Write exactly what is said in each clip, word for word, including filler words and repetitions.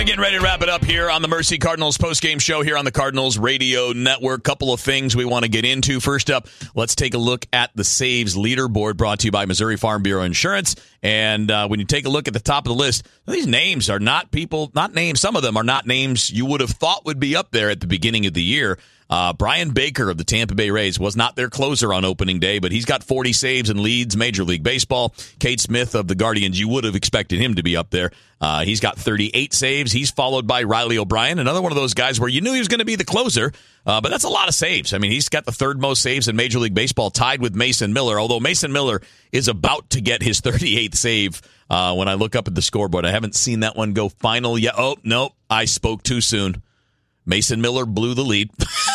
Getting ready to wrap it up here on the Mercy Cardinals postgame show here on the Cardinals Radio Network. Couple of things we want to get into. First up, let's take a look at the saves leaderboard brought to you by Missouri Farm Bureau Insurance. And uh, when you take a look at the top of the list, these names are not people, not names. Some of them are not names you would have thought would be up there at the beginning of the year. Uh, Brian Baker of the Tampa Bay Rays was not their closer on opening day, but he's got forty saves and leads Major League Baseball. Cade Smith of the Guardians, you would have expected him to be up there. Uh, he's got thirty-eight saves. He's followed by Riley O'Brien, another one of those guys where you knew he was going to be the closer, uh, but that's a lot of saves. I mean, he's got the third most saves in Major League Baseball, tied with Mason Miller, although Mason Miller is about to get his thirty-eighth save uh, when I look up at the scoreboard. I haven't seen that one go final yet. Oh, no, I spoke too soon. Mason Miller blew the lead.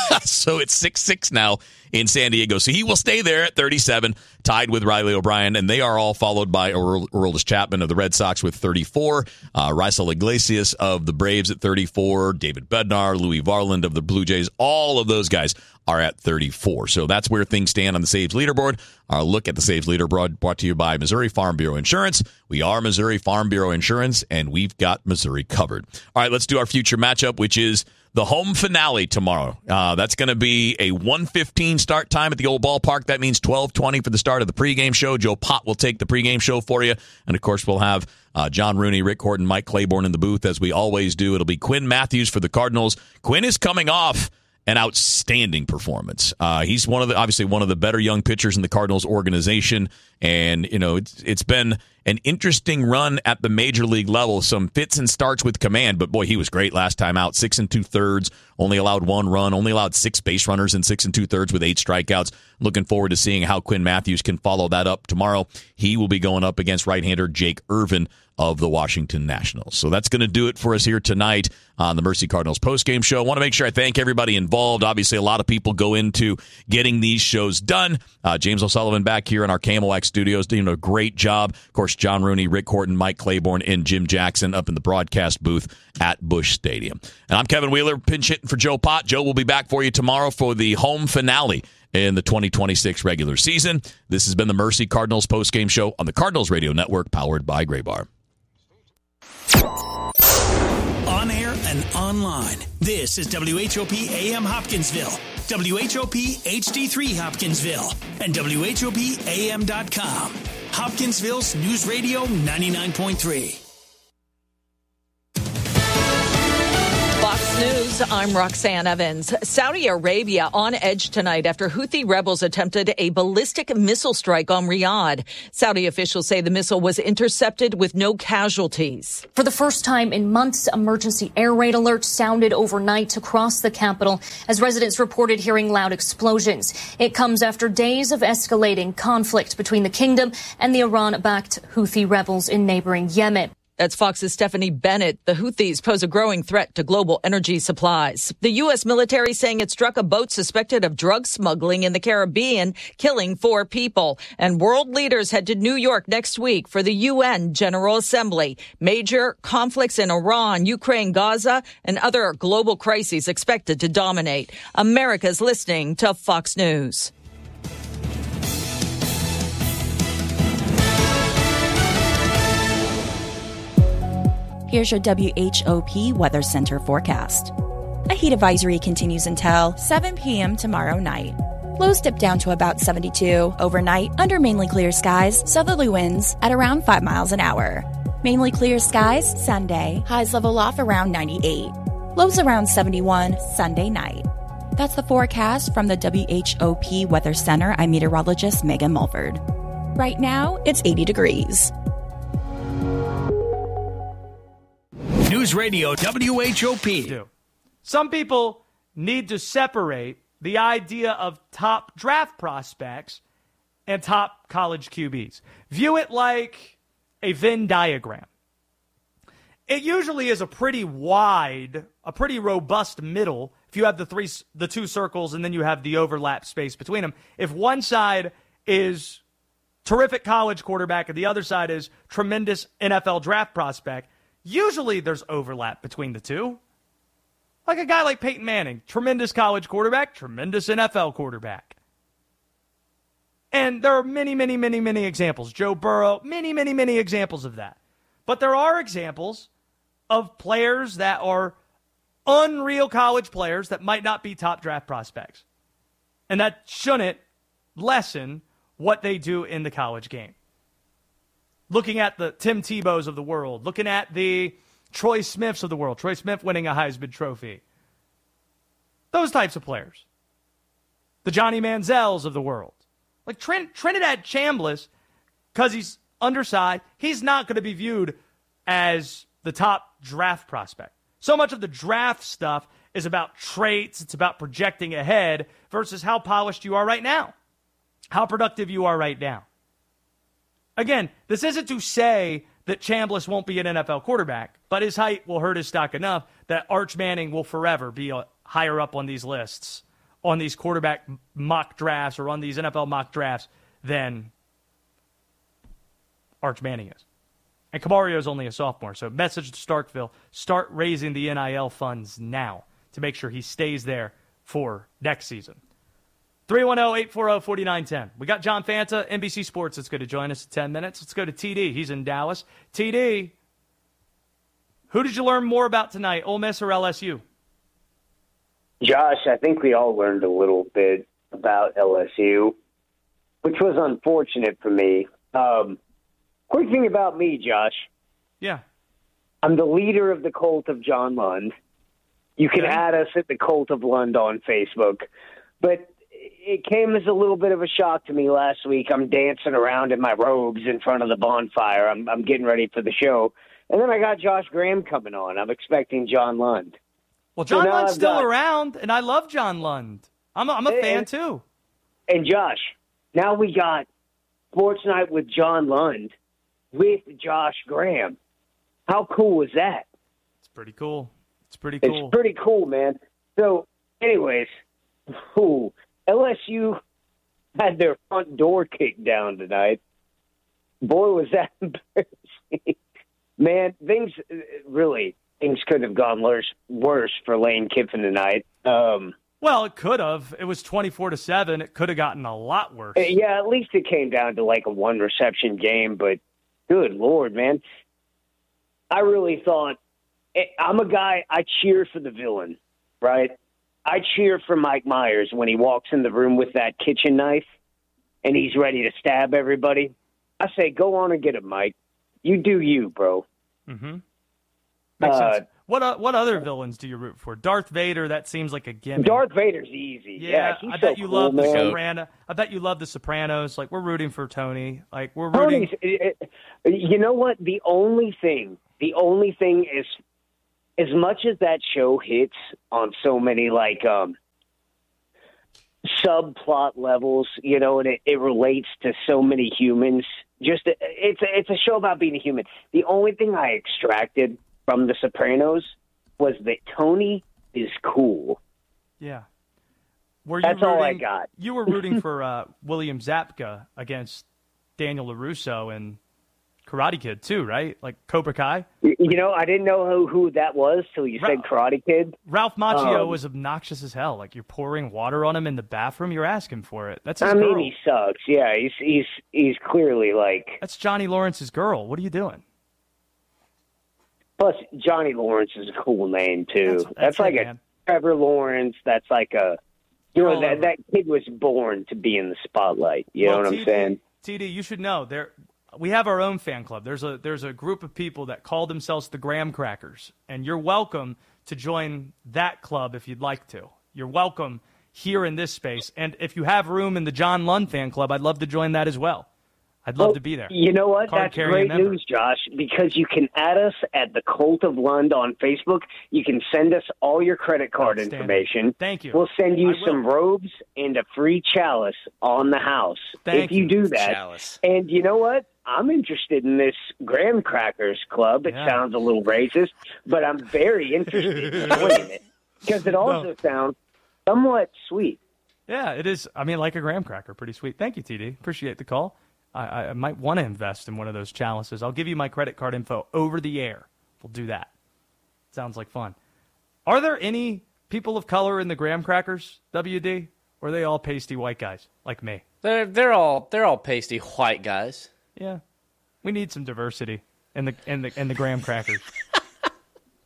So it's six six now in San Diego. So he will stay there at thirty-seven, tied with Riley O'Brien, and they are all followed by Aroldis Chapman of the Red Sox with thirty-four, uh, Raisel Iglesias of the Braves at thirty-four, David Bednar, Louis Varland of the Blue Jays. All of those guys are at thirty-four. So that's where things stand on the saves leaderboard. Our look at the saves leaderboard brought to you by Missouri Farm Bureau Insurance. We are Missouri Farm Bureau Insurance, and we've got Missouri covered. All right, let's do our future matchup, which is the home finale tomorrow. Uh, that's going to be a one fifteen start time at the old ballpark. That means twelve twenty for the start of the pregame show. Joe Pott will take the pregame show for you. And, of course, we'll have uh, John Rooney, Rick Horton, Mike Claiborne in the booth, as we always do. It'll be Quinn Matthews for the Cardinals. Quinn is coming off an outstanding performance. Uh, he's one of the obviously one of the better young pitchers in the Cardinals organization, and you know it's it's been an interesting run at the major league level. Some fits and starts with command, but boy, he was great last time out. Six and two thirds, only allowed one run, only allowed six base runners in six and two thirds with eight strikeouts. Looking forward to seeing how Quinn Matthews can follow that up tomorrow. He will be going up against right-hander Jake Irvin of the Washington Nationals. So that's going to do it for us here tonight on the Mercy Cardinals postgame show. I want to make sure I thank everybody involved. Obviously, a lot of people go into getting these shows done. Uh, James O'Sullivan back here in our K M O X studios doing a great job. Of course, John Rooney, Rick Horton, Mike Claiborne, and Jim Jackson up in the broadcast booth at Busch Stadium. And I'm Kevin Wheeler, pinch hitting for Joe Pott. Joe will be back for you tomorrow for the home finale in the twenty twenty-six regular season. This has been the Mercy Cardinals postgame show on the Cardinals Radio Network, powered by Gray Bar. On air and online, this is W H O P A M Hopkinsville, W H O P H D three Hopkinsville, and W H O P A M dot com. Hopkinsville's News Radio ninety-nine point three. Fox News, I'm Roxanne Evans. Saudi Arabia on edge tonight after Houthi rebels attempted a ballistic missile strike on Riyadh. Saudi officials say the missile was intercepted with no casualties. For the first time in months, emergency air raid alerts sounded overnight across the capital as residents reported hearing loud explosions. It comes after days of escalating conflict between the kingdom and the Iran-backed Houthi rebels in neighboring Yemen. That's Fox's Stephanie Bennett. The Houthis pose a growing threat to global energy supplies. The U S military saying it struck a boat suspected of drug smuggling in the Caribbean, killing four people. And world leaders head to New York next week for the U N General Assembly. Major conflicts in Iran, Ukraine, Gaza, and other global crises expected to dominate. America's listening to Fox News. Here's your W H O P Weather Center forecast. A heat advisory continues until seven p.m. tomorrow night. Lows dip down to about seventy-two overnight under mainly clear skies, southerly winds at around five miles an hour. Mainly clear skies Sunday, highs level off around ninety-eight. Lows around seventy-one Sunday night. That's the forecast from the W H O P Weather Center. I'm meteorologist Megan Mulford. Right now, it's eighty degrees. News Radio W H O P. Some people need to separate the idea of top draft prospects and top college Q Bs. View it like a Venn diagram. It usually is a pretty wide, a pretty robust middle. If you have the three, the two circles, and then you have the overlap space between them. If one side is terrific college quarterback and the other side is tremendous N F L draft prospect, usually there's overlap between the two. Like a guy like Peyton Manning, tremendous college quarterback, tremendous N F L quarterback. And there are many, many, many, many examples. Joe Burrow, many, many, many examples of that. But there are examples of players that are unreal college players that might not be top draft prospects. And that shouldn't lessen what they do in the college game. Looking at the Tim Tebow's of the world, looking at the Troy Smiths of the world, Troy Smith winning a Heisman Trophy. Those types of players. The Johnny Manziels of the world. Like Trin- Trinidad Chambliss, because he's undersized, he's not going to be viewed as the top draft prospect. So much of the draft stuff is about traits, it's about projecting ahead versus how polished you are right now, how productive you are right now. Again, this isn't to say that Chambliss won't be an N F L quarterback, but his height will hurt his stock enough that Arch Manning will forever be higher up on these lists, on these quarterback mock drafts or on these N F L mock drafts than Arch Manning is. And Camario is only a sophomore, so message to Starkville, start raising the N I L funds now to make sure he stays there for next season. three one zero, eight four zero, four nine one zero. We got John Fanta, N B C Sports, that's going to join us in ten minutes. Let's go to T D. He's in Dallas. T D, who did you learn more about tonight, Ole Miss or L S U? Josh, I think we all learned a little bit about L S U, which was unfortunate for me. Um, quick thing about me, Josh. Yeah. I'm the leader of the cult of John Lund. You can Okay. add us at the cult of Lund on Facebook. But it came as a little bit of a shock to me last week. I'm dancing around in my robes in front of the bonfire. I'm, I'm getting ready for the show. And then I got Josh Graham coming on. I'm expecting John Lund. Well, John So now Lund's I've still got- around, and I love John Lund. I'm a, I'm a And- fan, too. And Josh, now we got Sports Night with John Lund with Josh Graham. How cool is that? It's pretty cool. It's pretty cool. It's pretty cool, man. So, anyways, ooh, L S U had their front door kicked down tonight. Boy, was that embarrassing. Man, things really, things could have gone worse, worse for Lane Kiffin tonight. Um, Well, it could have. It was twenty-four to seven. It could have gotten a lot worse. yeah, at least it came down to like a one reception game, but good Lord, man. I really thought, I'm a guy, I cheer for the villain, right? I cheer for Mike Myers when he walks in the room with that kitchen knife and he's ready to stab everybody. I say, go on and get him, Mike. You do you, bro. Mm-hmm. Makes Uh, sense. What uh, what other villains do you root for? Darth Vader, that seems like a gimmick. Darth Vader's easy. Yeah, Yeah, he's I so bet you cool, love the man. Soprano. I bet you love the Sopranos. Like, we're rooting for Tony. Like, we're rooting. Tony's, it, it- you know what? The only thing, the only thing is, as much as that show hits on so many like um, subplot levels, you know, and it, it relates to so many humans. Just it's a, it's a show about being a human. The only thing I extracted from The Sopranos was that Tony is cool. Yeah. Were you That's all I rooting- got. You were rooting for uh, William Zabka against Daniel LaRusso and Karate Kid, too, right? Like Cobra Kai? You you know, I didn't know who, who that was till you Ra- said Karate Kid. Ralph Macchio Um, was obnoxious as hell. Like, you're pouring water on him in the bathroom. You're asking for it. That's his I girl. mean, he sucks. Yeah, he's he's he's clearly like. That's Johnny Lawrence's girl. What are you doing? Plus, Johnny Lawrence is a cool name too. That's- That's, that's like it, a man. Trevor Lawrence. That's like a. You You're know all that over that kid was born to be in the spotlight. You Well, know what T D, I'm saying? T D, you should know there. We have our own fan club. There's a there's a group of people that call themselves the Graham Crackers, and you're welcome to join that club if you'd like to. You're welcome here in this space, and if you have room in the John Lund fan club, I'd love to join that as well. I'd love Well, to be there. You know what? Card That's carrying great member. news, Josh, because you can add us at the Cult of Lund on Facebook. You can send us all your credit card Outstanding. information. Thank you. We'll send you I will. some robes and a free chalice on the house Thank if you, you. do that. Chalice. And you know what? I'm interested in this Graham Crackers Club. It Yeah. sounds a little racist, but I'm very interested in joining it because it also sounds somewhat sweet. Yeah, it is. I mean, like a graham cracker. Pretty sweet. Thank you, T D. Appreciate the call. I, I might want to invest in one of those chalices. I'll give you my credit card info over the air. We'll do that. Sounds like fun. Are there any people of color in the graham crackers, W D? Or are they all pasty white guys like me? They're they're all they're all pasty white guys. Yeah. We need some diversity in the in the in the graham crackers.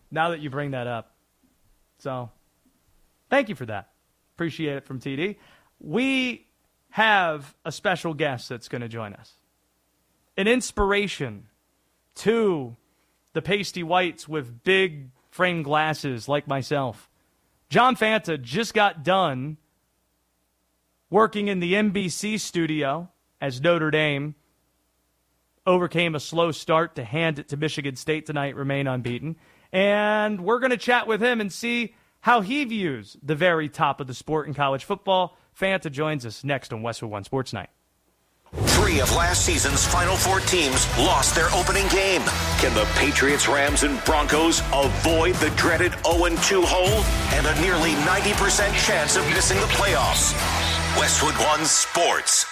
now that you bring that up. So, thank you for that. Appreciate it from T D. We have a special guest that's going to join us. An inspiration to the pasty whites with big frame glasses like myself. John Fanta just got done working in the N B C studio as Notre Dame overcame a slow start to hand it to Michigan State tonight, remain unbeaten. And we're going to chat with him and see how he views the very top of the sport in college football. Fanta joins us next on Westwood One Sports Night. Three of last season's Final Four teams lost their opening game. Can the Patriots, Rams, and Broncos avoid the dreaded oh and two hole and a nearly ninety percent chance of missing the playoffs? Westwood One Sports.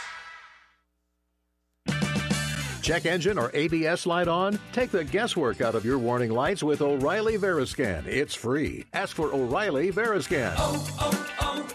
Check engine or A B S light on? Take the guesswork out of your warning lights with O'Reilly Veriscan. It's free. Ask for O'Reilly Veriscan. Oh,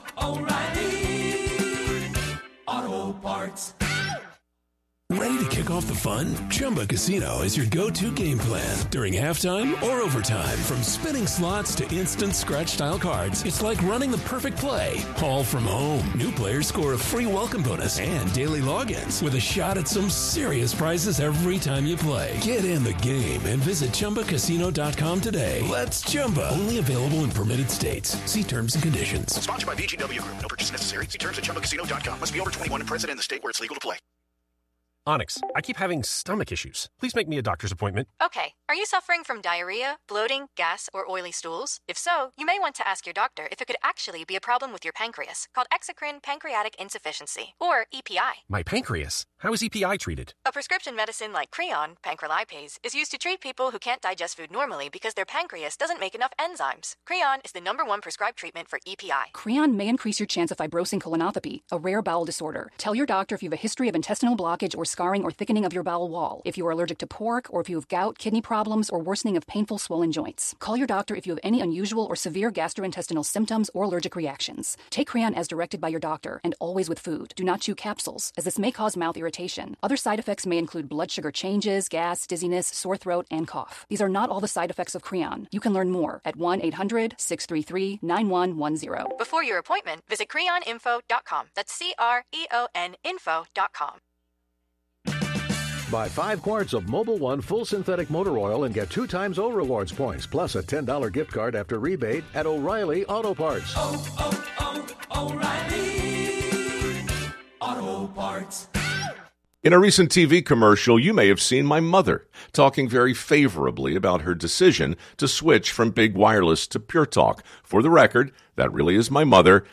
oh, oh, O'Reilly Auto Parts. Ready to kick off the fun? Chumba Casino is your go-to game plan during halftime or overtime. From spinning slots to instant scratch-style cards, it's like running the perfect play, all from home. New players score a free welcome bonus and daily logins with a shot at some serious prizes every time you play. Get in the game and visit Chumba Casino dot com today. Let's Chumba. Only available in permitted states. See terms and conditions. Sponsored by V G W Group. No purchase necessary. See terms at Chumba Casino dot com. Must be over twenty-one and present in the state where it's legal to play. Onyx, I keep having stomach issues. Please make me a doctor's appointment. Okay. Are you suffering from diarrhea, bloating, gas, or oily stools? If so, you may want to ask your doctor if it could actually be a problem with your pancreas, called exocrine pancreatic insufficiency, or E P I. My pancreas? How is E P I treated? A prescription medicine like Creon, pancrelipase, is used to treat people who can't digest food normally because their pancreas doesn't make enough enzymes. Creon is the number one prescribed treatment for E P I. Creon may increase your chance of fibrosing colonopathy, a rare bowel disorder. Tell your doctor if you have a history of intestinal blockage or scarring or thickening of your bowel wall, if you are allergic to pork, or if you have gout, kidney problems, or worsening of painful swollen joints. Call your doctor if you have any unusual or severe gastrointestinal symptoms or allergic reactions. Take Creon as directed by your doctor, and always with food. Do not chew capsules, as this may cause mouth irritation. Other side effects may include blood sugar changes, gas, dizziness, sore throat, and cough. These are not all the side effects of Creon. You can learn more at one eight hundred six three three nine one one zero. Before your appointment, visit creon info dot com. That's C R E O N info dot com. Buy five quarts of Mobil One full synthetic motor oil and get two times O Rewards points, plus a ten dollars gift card after rebate at O'Reilly Auto Parts. Oh, oh, oh, O'Reilly Auto Parts. In a recent T V commercial, you may have seen my mother talking very favorably about her decision to switch from big wireless to Pure Talk. For the record, that really is my mother,